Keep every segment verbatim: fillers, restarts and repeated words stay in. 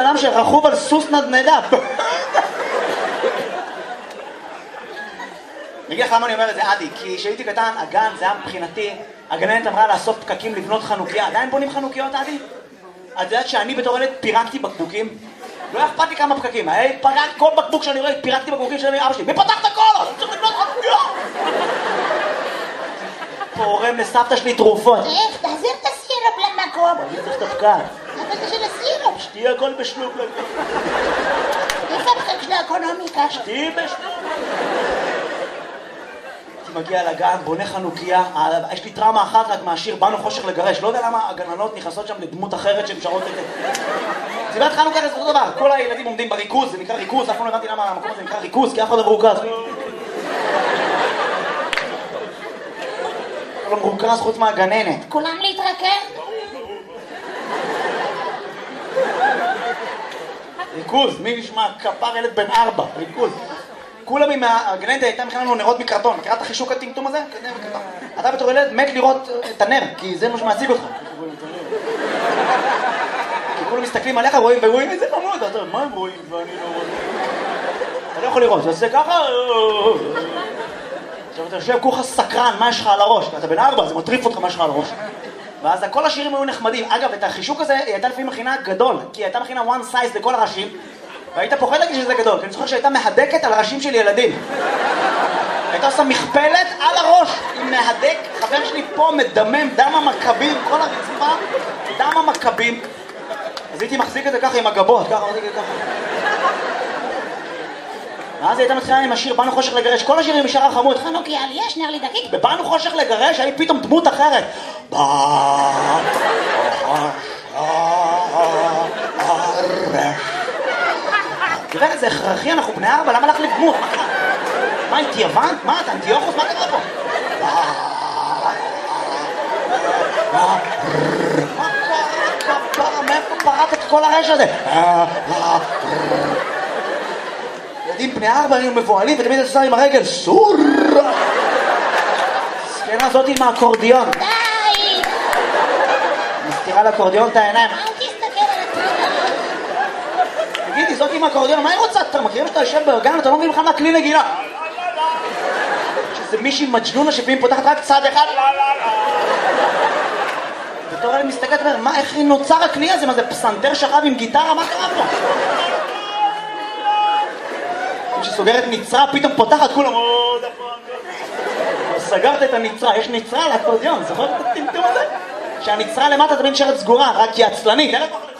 אדם שרכוב על סוס נדנדה. אני אגיד לך למה אני אומר את זה, עדי, כי כשהייתי קטן, הגן, זה היה מבחינתי, הגננת אמרה לאסוף פקקים לבנות חנוכיה. עדיין בונים חנוכיות, עדי? את יודעת שאני בתור ילד פירקתי בקבוקים? לא אכפת לי כמה פקקים, היי, פרק כל בקבוק שאני רואה, פירקתי בקבוקים של אבא שלי. מי פתח את הכל? אני צריך לבנות חנוכיה! פורם לסבתא שלי תרופות. איך, תחזיר את הסירופ למקום. אני צריך את הפקק. אבל זה של הסירופ. שתהיה הכל בשלוק. איפה הפקק של האקונומיקה? שתהיה בשלוק. הייתי מגיע לגן, בונה חנוכיה, יש לי טראומה אחת רק מהשיר באנו חושך לגרש. לא יודע למה הגננות נכנסות שם לדמות אחרת שהן שרות את זה. סיבת חנוכה זה אותו דבר, כל הילדים עומדים בריכוז, זה נקרא ריכוז, אף פעם לא הבנתי למה המקום הזה נקרא ריכוז, כי אף אחד לא מרוכז. לא מרוכז חוץ מהגננת. כולם להתרכז? ריכוז, מי נשמע? כפר ילד בן ארבע, ריכוז. כולם עם הגננת הייתה מכינה לנו נרות מקרטון, מכירה את החישוק הטמטום הזה? אתה בתור ילד מת לראות את הנר, כי זה מה שמעציג אותך. כי כולם מסתכלים עליך, רואים ורואים איזה חמוד, אתה מה הם רואים ואני לא רואה? אתה לא יכול לראות, זה עושה ככה... עכשיו אתה יושב כולך סקרן, מה יש לך על הראש? אתה בן ארבע, זה מטריף אותך מה יש לך על הראש. ואז כל השירים היו נחמדים. אגב, את החישוק הזה היא הייתה לפעמים מכינה גדול, כי היא הייתה מכינה one size לכל הראשים, והיית פוחד להגיד שזה גדול, כי אני זוכר שהייתה מהדקת על ראשים של ילדים. הייתה עושה מכפלת על הראש, עם מהדק, חבר שלי פה מדמם, דם המכבים, כל הרצפה, דם המכבים. אז הייתי מחזיק את זה ככה עם הגבות, ככה, מחזיק את זה ככה. ואז היא הייתה מתחילה עם השיר באנו חושך לגרש, כל השירים משאר החמוד, חנוכיה, יש נר לי דקיק. בבאנו חושך לגרש, היה פתאום דמות אחרת. באנו חושך לגרש. תראה, זה הכרחי, אנחנו בני ארבע, למה לך לדמות? מה, התייוונת? מה, אתה אנטיוכוס? מה קרה פה? מה קרה כפרה? מאיפה פרט את כל הרש הזה? ילדים בני ארבע היו מבועלים ותמיד עושה עם הרגל סור! סקנה הזאת עם האקורדיון. די! מסתירה לאקורדיון את העיניים. אל תסתכל על הטרנר. תגידי, זאת עם האקורדיון, מה היא רוצה? אתה מכירים שאתה יושב בגן, אתה לא מבין בכלל מהכלי נגינה. שזה מישהי מג'נונה שפעמים פותחת רק צד אחד. בתור אלה מסתכלת ואומר, מה, איך נוצר הכלי הזה? מה זה פסנתר שכב עם גיטרה? מה קרה פה? כשסוגרת נצרה, פתאום פותחת כולם, עוד הפעם. סגרת את הנצרה, יש נצרה על האקורדיון, זוכר את הטמטום הזה? שהנצרה למטה תמיד נשארת סגורה, רק היא עצלנית.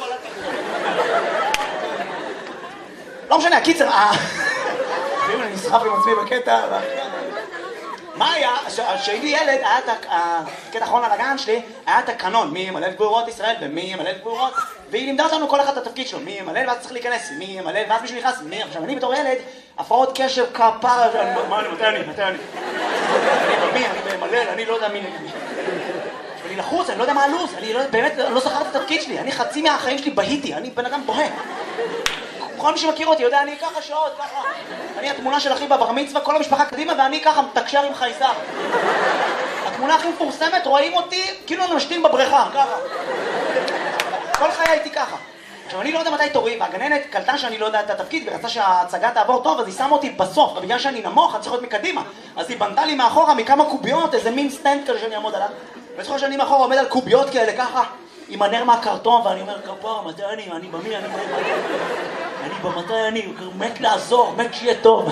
לא משנה, הקיצר, אני נסחף עם עצמי בקטע. מה היה? כשהייתי ילד, היה את הקטע האחרון על הגן שלי, היה את הקנון, מי ימלא גבורות ישראל ומי ימלא גבורות, והיא לימדה אותנו כל אחד את התפקיד שלו, מי ימלא ואז צריך להיכנס, מי ימלא ואז מישהו נכנס, מי? עכשיו אני בתור ילד, הפרעות קשב כפרה, מה אני, מתי אני, מתי אני? אני במי, אני במלא, אני לא יודע מי נגד מי. אני לחוץ, אני לא יודע מה הלו"ז, אני באמת לא זכרתי את התפקיד שלי, אני חצי מהחיים שלי בהיתי, אני בן אדם בוהה. כל מי שמכיר אותי יודע, אני ככה שעות, ככה. אני התמונה של אחי בבר מצווה, כל המשפחה קדימה, ואני ככה מתקשר עם חייזר. התמונה הכי מפורסמת, רואים אותי כאילו אני משתין בבריכה, ככה. כל חיי הייתי ככה. עכשיו, אני לא יודע מתי תורי, והגננת קלטה שאני לא יודע את התפקיד, ורצה שההצגה תעבור טוב, אז היא שמה אותי בסוף, ובגלל שאני נמוך, אני צריך להיות מקדימה. אז היא בנתה לי מאחורה מכמה קוביות, איזה מין סטנד כזה שאני אעמוד עליו. וצריך שאני מאחורה עומד על קוביות כאלה, ככה, עם הנר מהקרטון, ואני אומר, כפרה, מתי אני? אני במי? אני במי? אני במתי אני? מת לעזור, מת שיהיה טוב.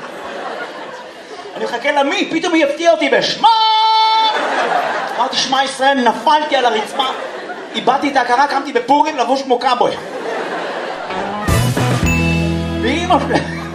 אני מחכה למי, פתאום היא הפתיעה אותי בשמה! אמרתי, שמע ישראל, נפלתי על הרצפה, איבדתי את ההכרה, קמתי בפורים לבוש כמו קאבוי. ואמא שלי...